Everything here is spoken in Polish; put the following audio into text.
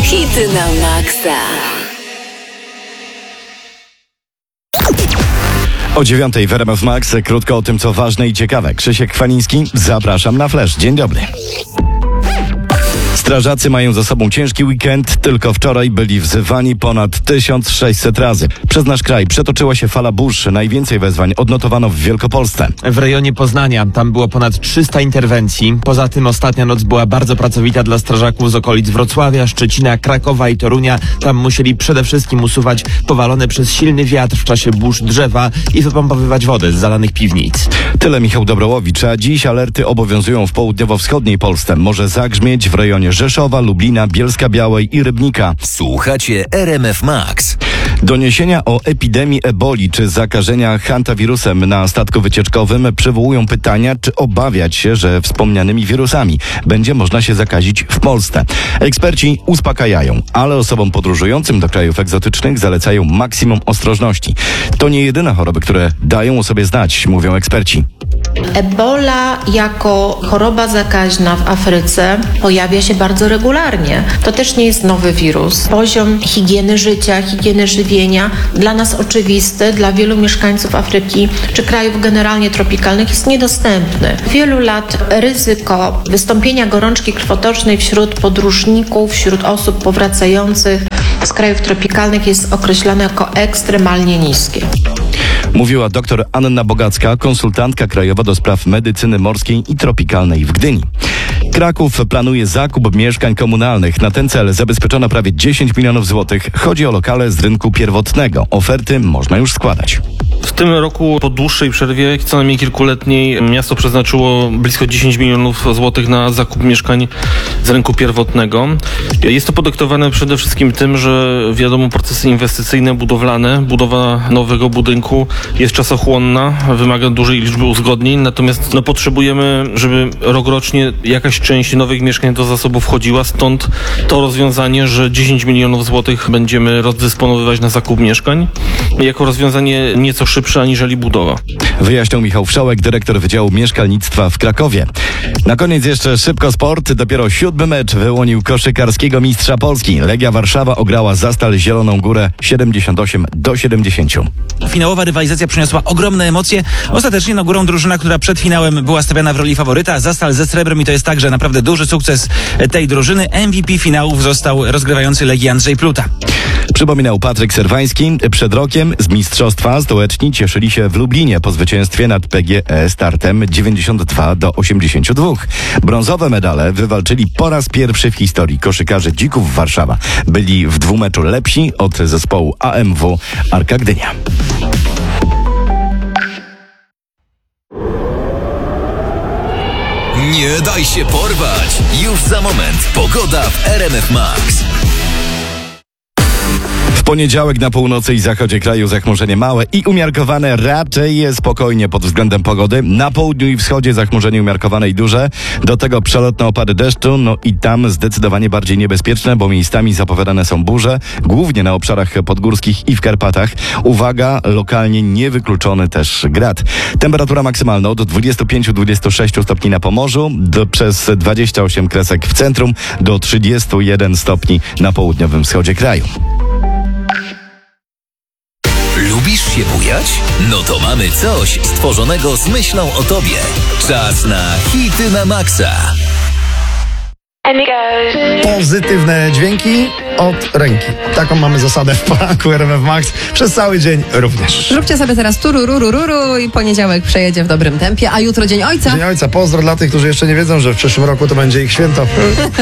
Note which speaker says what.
Speaker 1: Hity na maksa.
Speaker 2: O 9:00 w RMF Max krótko o tym, co ważne i ciekawe. Krzysiek Chwaliński, zapraszam na Flash. Dzień dobry. Strażacy mają za sobą ciężki weekend. Tylko wczoraj byli wzywani ponad 1600 razy. Przez nasz kraj przetoczyła się fala burz. Najwięcej wezwań odnotowano w Wielkopolsce.
Speaker 3: W rejonie Poznania tam było ponad 300 interwencji. Poza tym ostatnia noc była bardzo pracowita dla strażaków z okolic Wrocławia, Szczecina, Krakowa i Torunia. Tam musieli przede wszystkim usuwać powalone przez silny wiatr w czasie burz drzewa i wypompowywać wodę z zalanych piwnic.
Speaker 2: Tyle Michał Dobrołowicz, a dziś alerty obowiązują w południowo-wschodniej Polsce. Może zagrzmieć w rejonie Rzeszowa, Lublina, Bielska-Białej i Rybnika.
Speaker 4: Słuchacie RMF Max.
Speaker 2: Doniesienia o epidemii eboli czy zakażenia hantawirusem na statku wycieczkowym przywołują pytania, czy obawiać się, że wspomnianymi wirusami będzie można się zakazić w Polsce. Eksperci uspokajają, ale osobom podróżującym do krajów egzotycznych zalecają maksimum ostrożności. To nie jedyne choroby, które dają o sobie znać, mówią eksperci.
Speaker 5: Ebola jako choroba zakaźna w Afryce pojawia się bardzo regularnie. To też nie jest nowy wirus. Poziom higieny życia, higieny żywienia dla nas oczywisty, dla wielu mieszkańców Afryki czy krajów generalnie tropikalnych jest niedostępny. Wielu lat ryzyko wystąpienia gorączki krwotocznej wśród podróżników, wśród osób powracających z krajów tropikalnych jest określane jako ekstremalnie niskie.
Speaker 2: Mówiła dr Anna Bogacka, konsultantka krajowa do spraw medycyny morskiej i tropikalnej w Gdyni. Kraków planuje zakup mieszkań komunalnych. Na ten cel zabezpieczono prawie 10 milionów złotych. Chodzi o lokale z rynku pierwotnego. Oferty można już składać.
Speaker 6: W tym roku po dłuższej przerwie, co najmniej kilkuletniej, miasto przeznaczyło blisko 10 milionów złotych na zakup mieszkań z rynku pierwotnego. Jest to podyktowane przede wszystkim tym, że wiadomo, procesy inwestycyjne, budowlane, budowa nowego budynku jest czasochłonna, wymaga dużej liczby uzgodnień, natomiast potrzebujemy, żeby rokrocznie jakaś część nowych mieszkań do zasobu wchodziła, stąd to rozwiązanie, że 10 milionów złotych będziemy rozdysponowywać na zakup mieszkań, jako rozwiązanie nieco szybsze aniżeli budowa.
Speaker 2: Wyjaśniał Michał Wszołek, dyrektor Wydziału Mieszkalnictwa w Krakowie. Na koniec jeszcze szybko sport. Dopiero 7. mecz wyłonił koszykarskiego mistrza Polski. Legia Warszawa ograła Zastal Zieloną Górę 78-70.
Speaker 7: Finałowa rywalizacja przyniosła ogromne emocje. Ostatecznie górą drużyna, która przed finałem była stawiana w roli faworyta. Zastal ze srebrem i to jest także naprawdę duży sukces tej drużyny. MVP finałów został rozgrywający Legii Andrzej Pluta.
Speaker 2: Przypominał Patryk Serwański. Przed rokiem z mistrzostwa stołeczni cieszyli się w Lublinie po zwycięstwie nad PGE startem 92-82. Brązowe medale wywalczyli po raz pierwszy w historii koszykarze Dzików Warszawa. Byli w dwumeczu lepsi od zespołu AMW Arka Gdynia.
Speaker 4: Nie daj się porwać. Już za moment pogoda w RMF Max.
Speaker 2: W poniedziałek na północy i zachodzie kraju zachmurzenie małe i umiarkowane, raczej spokojnie pod względem pogody. Na południu i wschodzie zachmurzenie umiarkowane i duże. Do tego przelotne opady deszczu, i tam zdecydowanie bardziej niebezpieczne, bo miejscami zapowiadane są burze, głównie na obszarach podgórskich i w Karpatach. Uwaga, lokalnie niewykluczony też grad. Temperatura maksymalna od 25-26 stopni na Pomorzu, przez 28 kresek w centrum, do 31 stopni na południowym wschodzie kraju.
Speaker 4: Lubisz się bujać? No to mamy coś stworzonego z myślą o tobie. Czas na hity na maksa.
Speaker 8: Pozytywne dźwięki od ręki. Taką mamy zasadę w poranku RMF Max. Przez cały dzień również.
Speaker 9: Róbcie sobie teraz tururururu i poniedziałek przejedzie w dobrym tempie, a jutro Dzień Ojca.
Speaker 8: Dzień Ojca. Pozdro dla tych, którzy jeszcze nie wiedzą, że w przyszłym roku to będzie ich święto.